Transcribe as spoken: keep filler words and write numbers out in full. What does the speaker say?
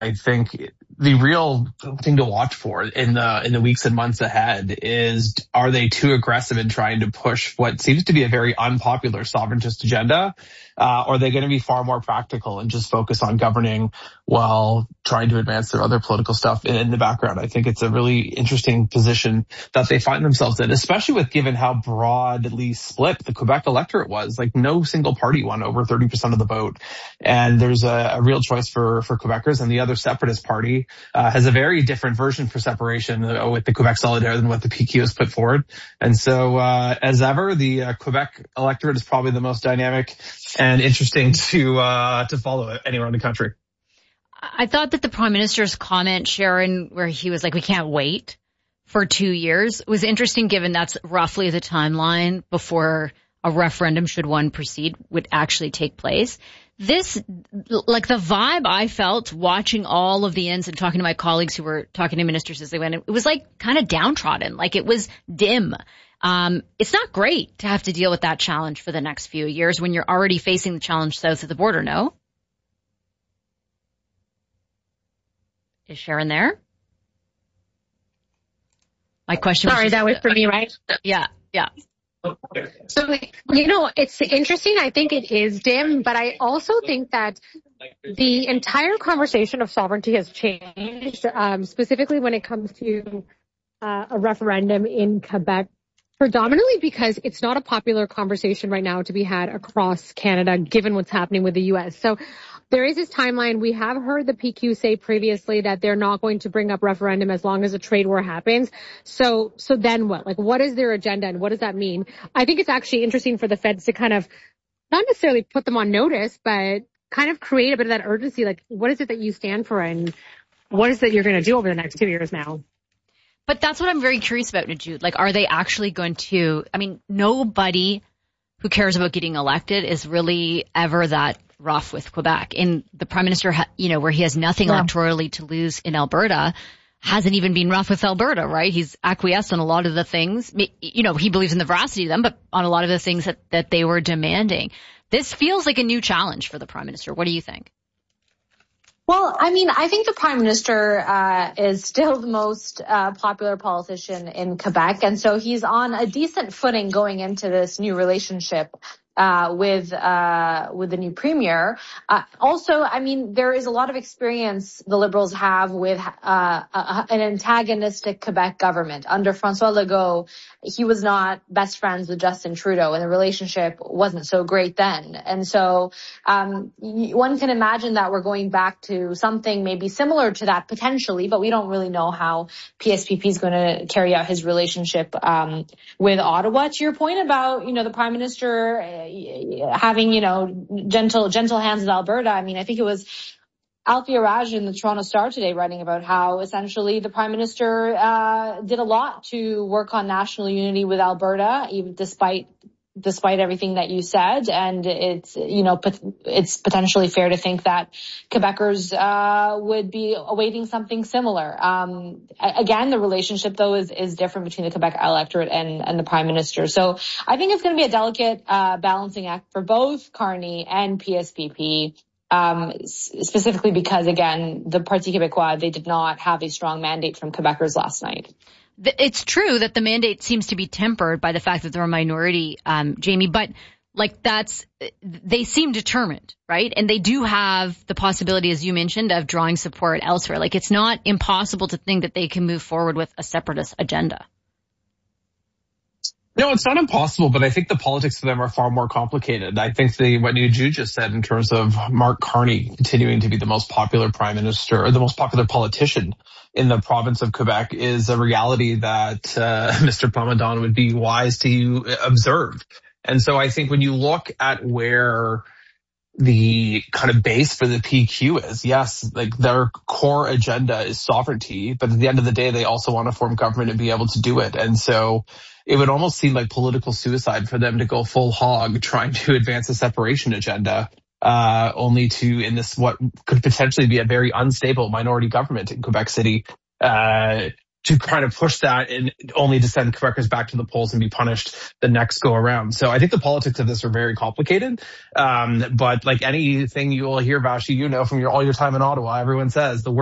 I think the real thing to watch for in the in the weeks and months ahead is, are they too aggressive in trying to push what seems to be a very unpopular sovereigntist agenda? Uh, or are they going to be far more practical and just focus on governing while trying to advance their other political stuff in, in the background? I think it's a really interesting position that they find themselves in, especially with given how broadly split the Quebec electorate was. Like, no single party won over thirty percent of the vote. And there's a, a real choice for, for Quebecers, and the other separatist party uh, has a very different version for separation uh, with the Quebec Solidaire than what the P Q has put forward. And so, uh, as ever, the uh, Quebec electorate is probably the most dynamic and interesting to uh, to follow anywhere in the country. I thought that the Prime Minister's comment, Sharon, where he was like, we can't wait for two years, was interesting, given that's roughly the timeline before a referendum, should one proceed, would actually take place. This, like the vibe I felt watching all of the ends and talking to my colleagues who were talking to ministers as they went, it was like kind of downtrodden, like it was dim. Um, it's not great to have to deal with that challenge for the next few years when you're already facing the challenge south of the border, no? Is Sharon there? My question Sorry, was just, that was for me, right? Yeah, yeah. So, you know, it's interesting. I think it is dim, but I also think that the entire conversation of sovereignty has changed, um, specifically when it comes to uh, a referendum in Quebec, predominantly because it's not a popular conversation right now to be had across Canada, given what's happening with the U S. So there is this timeline. We have heard the P Q say previously that they're not going to bring up referendum as long as a trade war happens. So, so then what? Like, what is their agenda and what does that mean? I think it's actually interesting for the feds to kind of not necessarily put them on notice, but kind of create a bit of that urgency. Like, what is it that you stand for and what is it you're going to do over the next two years now? But that's what I'm very curious about, Jude. Like, are they actually going to, I mean, nobody who cares about getting elected is really ever that rough with Quebec. And the Prime Minister, you know, where he has nothing yeah. electorally to lose in Alberta, hasn't even been rough with Alberta, right? He's acquiesced on a lot of the things. You know, he believes in the veracity of them, but on a lot of the things that, that they were demanding. This feels like a new challenge for the Prime Minister. What do you think? Well, I mean, I think the Prime Minister uh, is still the most uh, popular politician in Quebec, and so he's on a decent footing going into this new relationship uh with uh with the new premier. Uh, also, I mean, there is a lot of experience the Liberals have with uh a, an antagonistic Quebec government. Under François Legault, he was not best friends with Justin Trudeau, and the relationship wasn't so great then. And so um one can imagine that we're going back to something maybe similar to that potentially, but we don't really know how P S P P is going to carry out his relationship um with Ottawa. To your point about, you know, the Prime Minister having, you know, gentle, gentle hands with Alberta. I mean, I think it was Alfia Raj in the Toronto Star today writing about how essentially the Prime Minister uh did a lot to work on national unity with Alberta, even despite despite everything that you said. And it's, you know, it's potentially fair to think that Quebecers uh would be awaiting something similar. Um again, the relationship though is is different between the Quebec electorate and and the Prime Minister. So I think it's going to be a delicate uh balancing act for both Carney and P S P P. Um, specifically because, again, the Parti Québécois, they did not have a strong mandate from Quebecers last night. It's true that the mandate seems to be tempered by the fact that they're a minority, um, Jamie, but like that's, they seem determined, right? And they do have the possibility, as you mentioned, of drawing support elsewhere. Like, it's not impossible to think that they can move forward with a separatist agenda. No, it's not impossible, but I think the politics of them are far more complicated. I think the what Jude just said in terms of Mark Carney continuing to be the most popular prime minister or the most popular politician in the province of Quebec is a reality that uh, Mister Plamondon would be wise to observe. And so I think when you look at where the kind of base for the P Q is, yes, like their core agenda is sovereignty, but at the end of the day, they also want to form government and be able to do it. And so it would almost seem like political suicide for them to go full hog trying to advance a separation agenda, uh, only to, in this, what could potentially be a very unstable minority government in Quebec City, uh, to kind of push that and only to send Quebecers back to the polls and be punished the next go around. So I think the politics of this are very complicated. Um, but like anything you will hear, Vashi, you know, from your all your time in Ottawa, everyone says the